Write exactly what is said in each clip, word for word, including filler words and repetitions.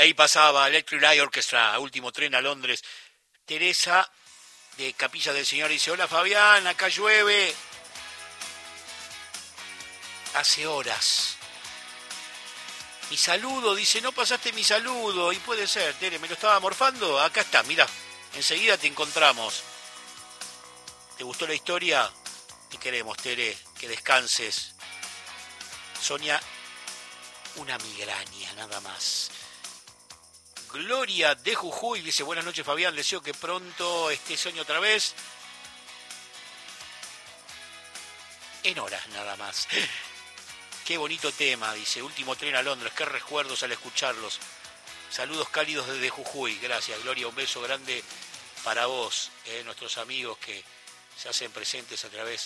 ahí pasaba Electric Light Orchestra, Último Tren a Londres. Teresa de Capilla del Señor dice, hola Fabián, acá llueve. Hace horas. Mi saludo, dice, no pasaste mi saludo. Y puede ser, Tere, me lo estaba morfando. Acá está, mira, enseguida te encontramos. ¿Te gustó la historia? Te queremos, Tere, que descanses. Sonia, una migraña, nada más. Gloria de Jujuy dice, buenas noches Fabián, deseo que pronto esté Sonia otra vez. En horas nada más. Qué bonito tema, dice, Último Tren a Londres, qué recuerdos al escucharlos. Saludos cálidos desde Jujuy, gracias Gloria, un beso grande para vos, eh, nuestros amigos que se hacen presentes a través,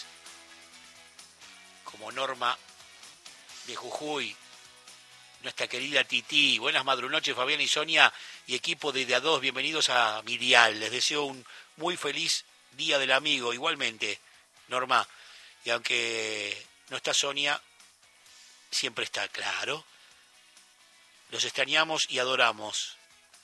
como Norma de Jujuy, nuestra querida Titi. Buenas madrunoches Fabián y Sonia y equipo de De A dos, bienvenidos a mi dial. Les deseo un muy feliz Día del Amigo, igualmente, Norma. Y aunque no está Sonia, siempre está, claro. Los extrañamos y adoramos.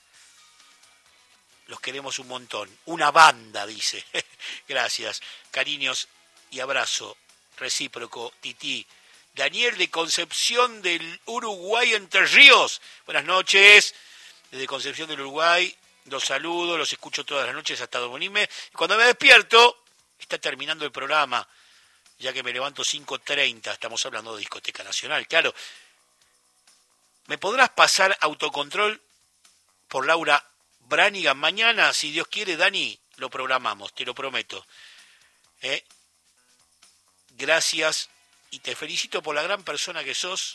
Los queremos un montón. Una banda, dice. Gracias. Cariños y abrazo recíproco, Titi. Daniel de Concepción del Uruguay, Entre Ríos. Buenas noches. Desde Concepción del Uruguay, los saludo, los escucho todas las noches hasta dormirme. Y cuando me despierto, está terminando el programa, ya que me levanto cinco treinta. Estamos hablando de Discoteca Nacional, claro. ¿Me podrás pasar Autocontrol por Laura Branigan mañana? Si Dios quiere, Dani, lo programamos, te lo prometo. ¿Eh? Gracias. Y te felicito por la gran persona que sos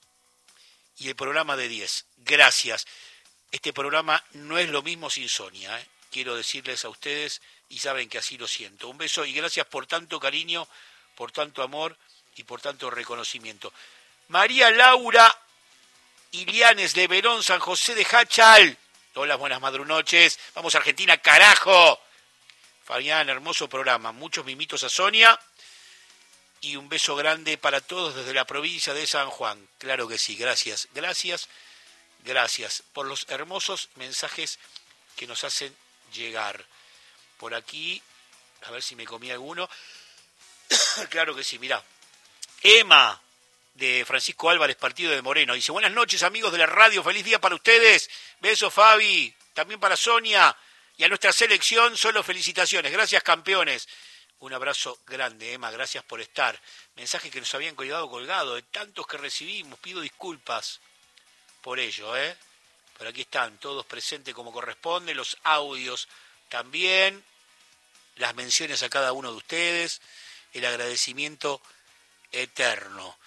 y el programa de diez. Gracias. Este programa no es lo mismo sin Sonia, ¿eh? Quiero decirles a ustedes y saben que así lo siento. Un beso y gracias por tanto cariño, por tanto amor y por tanto reconocimiento. María Laura Ilianes de Verón, San José de Hachal. Hola, buenas madrunoches. Vamos a Argentina, carajo. Fabián, hermoso programa. Muchos mimitos a Sonia. Y un beso grande para todos desde la provincia de San Juan. Claro que sí, gracias, gracias, gracias por los hermosos mensajes que nos hacen llegar. Por aquí, a ver si me comí alguno. Claro que sí, mirá. Emma, de Francisco Álvarez, Partido de Moreno, dice, buenas noches amigos de la radio, feliz día para ustedes. Besos Fabi, también para Sonia y a nuestra selección, solo felicitaciones. Gracias campeones. Un abrazo grande, Emma, gracias por estar. Mensajes que nos habían quedado colgados, de tantos que recibimos, pido disculpas por ello, ¿eh? Pero aquí están, todos presentes como corresponde, los audios también, las menciones a cada uno de ustedes, el agradecimiento eterno.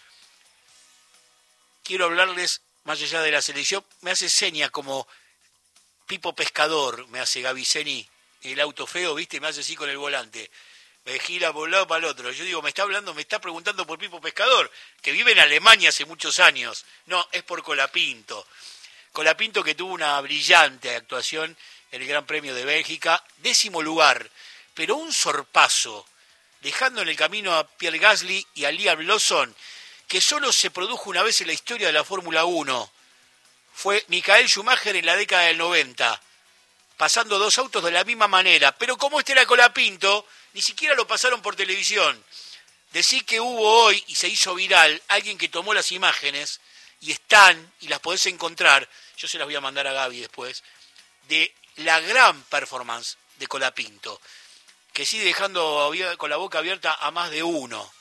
Quiero hablarles, más allá de la selección, me hace seña como Pipo Pescador, me hace Gaviceni, el auto feo, ¿viste? Me hace así con el volante. Me gira por un lado para el otro. Yo digo, me está hablando, me está preguntando por Pipo Pescador, que vive en Alemania hace muchos años. No, es por Colapinto. Colapinto que tuvo una brillante actuación en el Gran Premio de Bélgica, décimo lugar, pero un sorpaso, dejando en el camino a Pierre Gasly y a Liam Lawson, que solo se produjo una vez en la historia de la Fórmula uno. Fue Michael Schumacher en la década del noventa, pasando dos autos de la misma manera. Pero como este era Colapinto, ni siquiera lo pasaron por televisión. Decir que hubo hoy, y se hizo viral, alguien que tomó las imágenes, y están, y las podés encontrar, yo se las voy a mandar a Gaby después, de la gran performance de Colapinto, que sigue dejando con la boca abierta a más de uno.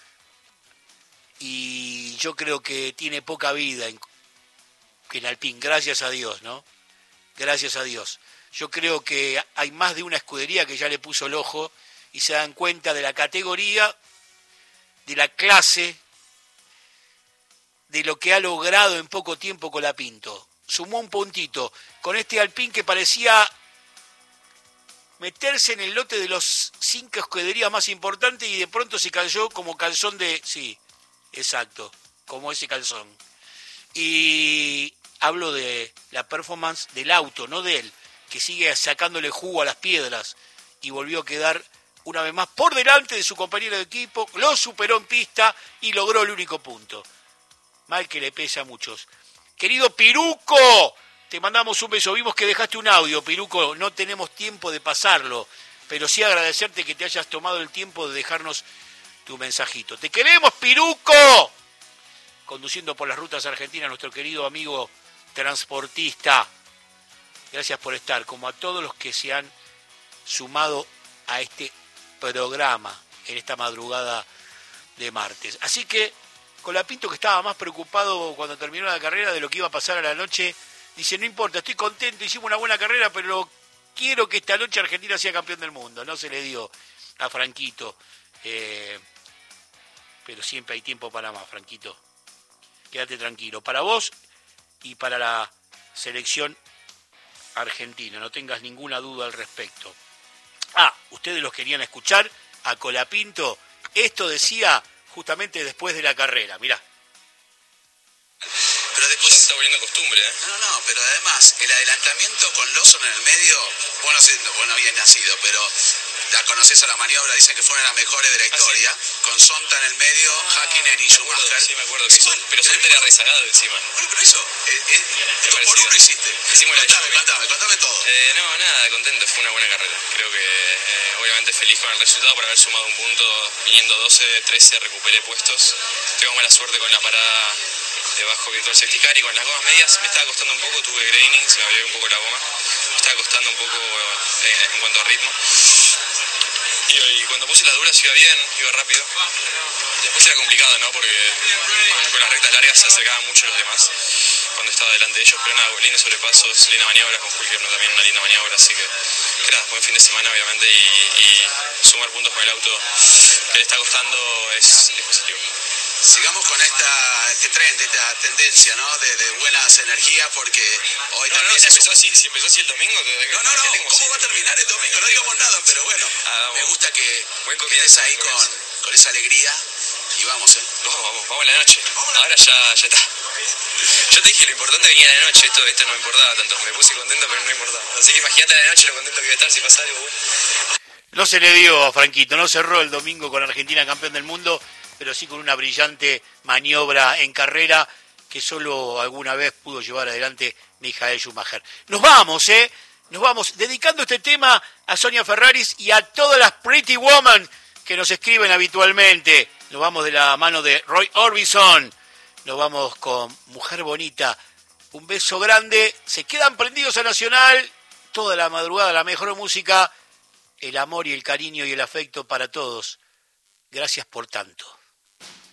Y yo creo que tiene poca vida en, en Alpine, gracias a Dios, ¿no? Gracias a Dios. Yo creo que hay más de una escudería que ya le puso el ojo y se dan cuenta de la categoría, de la clase, de lo que ha logrado en poco tiempo Colapinto. Sumó un puntito con este Alpine que parecía meterse en el lote de los cinco escuderías más importantes y de pronto se cayó como calzón de... Sí, exacto, como ese calzón. Y hablo de la performance del auto, no de él, que sigue sacándole jugo a las piedras y volvió a quedar una vez más por delante de su compañero de equipo, lo superó en pista y logró el único punto. Mal que le pese a muchos. Querido Piruco, Te mandamos un beso. Vimos que dejaste un audio, Piruco. No tenemos tiempo de pasarlo, pero sí agradecerte que te hayas tomado el tiempo de dejarnos tu mensajito. ¡Te queremos, Piruco! Conduciendo por las rutas argentinas, nuestro querido amigo transportista. Gracias por estar, como a todos los que se han sumado a este programa en esta madrugada de martes. Así que Colapinto, que estaba más preocupado cuando terminó la carrera de lo que iba a pasar a la noche, dice, no importa, estoy contento, hicimos una buena carrera, pero quiero que esta noche Argentina sea campeón del mundo. No se le dio a Franquito, eh, pero siempre hay tiempo para más, Franquito. Quédate tranquilo, para vos y para la selección argentina, no tengas ninguna duda al respecto. Ah, ustedes los querían escuchar a Colapinto, esto decía justamente después de la carrera, mirá. Pero después se está volviendo costumbre, ¿eh? No, no, pero además, el adelantamiento con Lawson en el medio, vos no, sé, vos no habías nacido, pero la conocés a la maniobra, dicen que fue una de las mejores de la historia, ¿ah, sí? Con Sonta en el medio, ah, Hakkinen y Schumacher. Sí, me acuerdo, que son, pero Sonta era rezagado encima. Bueno, pero eso, eh, eh, dos por uno hiciste. Hicimos contame, la contame, contame todo. Eh, no, nada, contento, fue una buena carrera. Creo que, eh, obviamente, feliz con el resultado por haber sumado un punto, viniendo doce, trece, recuperé puestos. Tengo mala suerte con la parada debajo Virtual Safety Car y con las gomas medias me estaba costando un poco, tuve graining, se me abrió un poco la goma, me estaba costando un poco eh, en cuanto a ritmo. Y, y cuando puse las duras iba bien, iba rápido. Después era complicado, ¿no? Porque con, con las rectas largas se acercaban mucho los demás cuando estaba delante de ellos, pero nada, lindos sobrepasos, linda maniobra, con Hulkenberg también una linda maniobra, así que, que nada, buen fin de semana obviamente y, y sumar puntos con el auto que le está costando es, es positivo. Sigamos con esta, este trend, esta tendencia, ¿no? De, de buenas energías, porque hoy no, también no, si es empezó un... así, si empezó así el domingo... Que, no, no, no, ¿cómo si... va a terminar el domingo? No digamos nada, pero bueno, ah, me gusta que, buen comienzo, que estés ahí con, con esa alegría y vamos, ¿eh? Vamos, vamos, vamos a la noche. Ahora ya, ya está. Yo te dije, lo importante venía a la noche, esto, esto no me importaba tanto, me puse contento, pero no importaba. Así que imagínate a la noche lo contento que iba a estar si pasa algo bueno. No se le dio a Franquito, no cerró el domingo con Argentina campeón del mundo, pero sí con una brillante maniobra en carrera que solo alguna vez pudo llevar adelante Michael Schumacher. Nos vamos, ¿eh? Nos vamos dedicando este tema a Sonia Ferraris y a todas las Pretty Woman que nos escriben habitualmente. Nos vamos de la mano de Roy Orbison. Nos vamos con Mujer Bonita. Un beso grande. Se quedan prendidos a Nacional. Toda la madrugada, la mejor música. El amor y el cariño y el afecto para todos. Gracias por tanto.